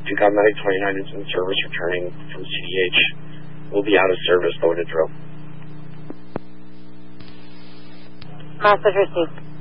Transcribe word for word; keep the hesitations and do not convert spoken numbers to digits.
Peacock Medic twenty-nine is in service, returning from C D H. We'll be out of service, loaded drill. Message received.